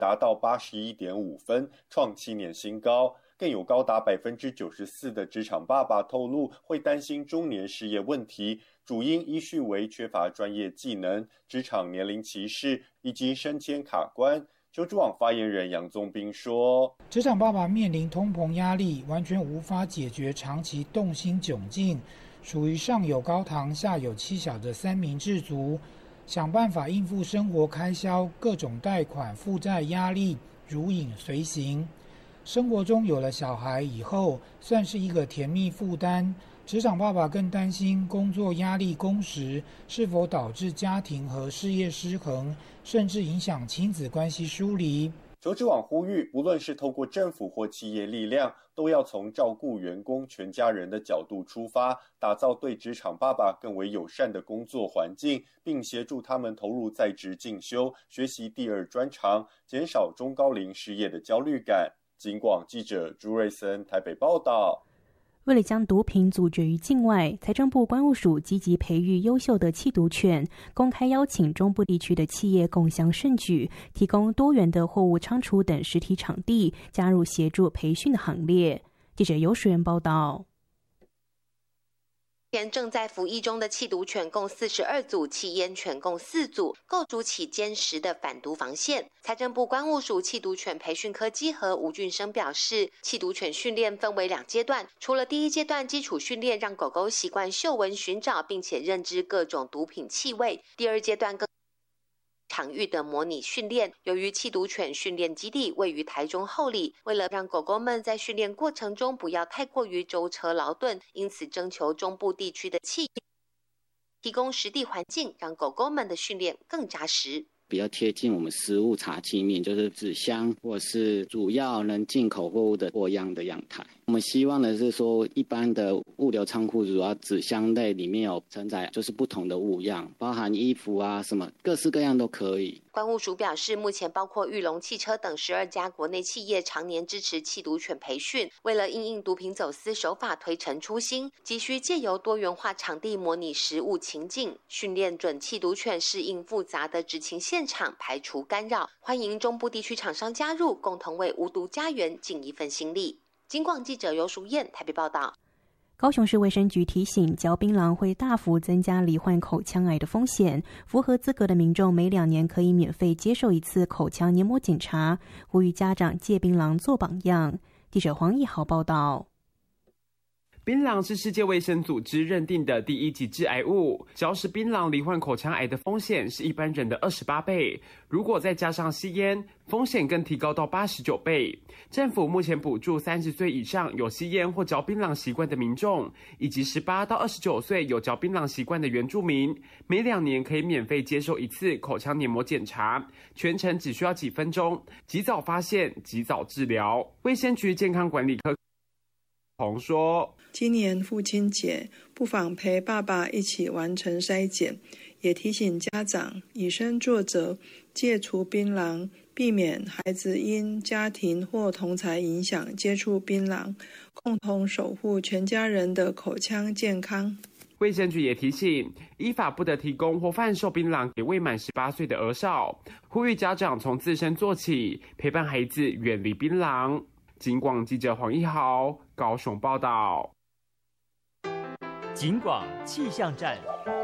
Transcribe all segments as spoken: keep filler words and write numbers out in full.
达到 八十一点五分，创七年新高。更有高达 百分之九十四 的职场爸爸透露会担心中年失业问题，主因依序为缺乏专业技能、职场年龄歧视以及升迁卡关。求助网发言人杨宗斌说， 职场爸爸面临通膨压力，完全无法解决长期动心窘境，属于上有高堂下有妻小的三明治族，想办法应付生活开销，各种贷款负债压力如影随形。生活中有了小孩以后，算是一个甜蜜负担。职场爸爸更担心工作压力、工时是否导致家庭和事业失衡，甚至影响亲子关系疏离。 求职网呼吁，无论是透过政府或企业力量，都要从照顾员工全家人的角度出发，打造对职场爸爸更为友善的工作环境，并协助他们投入在职进修，学习第二专长，减少中高龄失业的焦虑感。警广记者朱瑞森台北报道。 为了将毒品阻绝于境外，财政部关务署积极培育优秀的缉毒犬，公开邀请中部地区的企业共襄盛举，提供多元的货物仓储等实体场地，加入协助培训的行列。记者游水源报道。 前正在服役中的缉毒犬共四十二组，缉烟犬共四组，构筑起坚实的反毒防线。财政部关务署缉毒犬培训科稽核吴俊生表示，缉毒犬训练分为两阶段，除了第一阶段基础训练，让狗狗习惯嗅闻寻找并且认知各种毒品气味，第二阶段更场域的模拟训练。由于缉毒犬训练基地位于台中后里，为了让狗狗们在训练过程中不要太过于舟车劳顿，因此征求中部地区的企业提供实地环境，让狗狗们的训练更扎实。 比较贴近我们食物查机面，就是纸箱或是主要能进口货物的货样的样态。我们希望的是说，一般的物流仓库主要纸箱类里面有承载就是不同的物样，包含衣服啊什么各式各样都可以。 关务署表示，目前包括裕隆汽车等十二家国内企业常年支持缉毒犬培训，为了因应毒品走私手法推陈出新，急需借由多元化场地模拟实务情境，训练准缉毒犬适应复杂的执勤现场，排除干扰。欢迎中部地区厂商加入，共同为无毒家园尽一份心力。警广记者尤淑燕台北报道。 高雄市卫生局提醒，嚼槟榔会大幅增加罹患口腔癌的风险，符合资格的民众每两年可以免费接受一次口腔黏膜检查，呼吁家长戒槟榔做榜样。记者黄义豪报道。 槟榔是世界卫生组织认定的第一级致癌物，嚼食槟榔罹患口腔癌的风险是一般人的二十八倍，如果再加上吸烟，风险更提高到八十九倍。政府目前补助三十岁以上有吸烟或嚼槟榔习惯的民众，以及十八到二十九岁有嚼槟榔习惯的原住民，每两年可以免费接受一次口腔黏膜检查，全程只需要几分钟，及早发现，及早治疗。卫生局健康管理科洪说， 今年父亲节，不妨陪爸爸一起完成筛检，也提醒家长以身作则，戒除槟榔，避免孩子因家庭或同侪影响接触槟榔，共同守护全家人的口腔健康。 卫生局也提醒，依法不得提供或贩售槟榔给未满十八岁的儿少，呼吁家长从自身做起，陪伴孩子远离槟榔。警广记者黄一豪高雄报道。 警广气象站。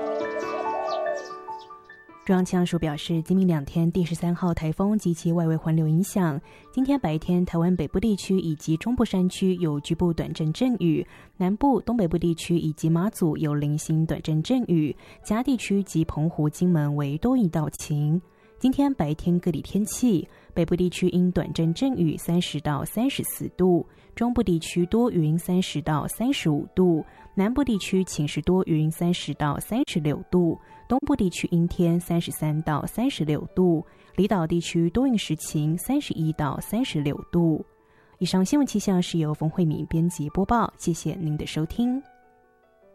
中央气象署表示，今明两天第十三号台风及其外围环流影响，今天白天台湾北部地区以及中部山区有局部短阵阵雨，南部、东北部地区以及马祖有零星短阵阵雨，其他地区及澎湖、金门为多云到晴。今天白天各地天气，北部地区因短阵阵雨三十到三十四度，中部地区多云三十到三十五度，南部地区晴时多云三十到三十六度，东部地区阴天三十三到三十六度，离岛地区多云时晴三十一到三十六度。以上新闻气象是由冯慧敏编辑播报，谢谢您的收听。